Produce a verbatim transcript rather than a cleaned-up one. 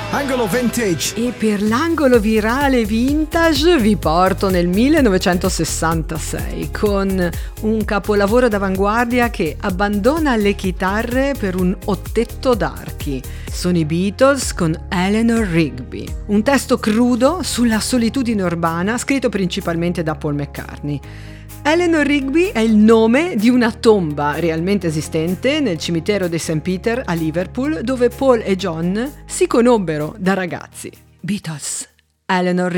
Angolo Vintage. E per l'angolo virale vintage vi porto nel millenovecentosessantasei con un capolavoro d'avanguardia che abbandona le chitarre per un ottetto d'archi. Sono i Beatles con Eleanor Rigby, un testo crudo sulla solitudine urbana scritto principalmente da Paul McCartney. Eleanor Rigby è il nome di una tomba realmente esistente nel cimitero di Saint Peter a Liverpool, dove Paul e John si conobbero da ragazzi. Beatles, Eleanor Rigby.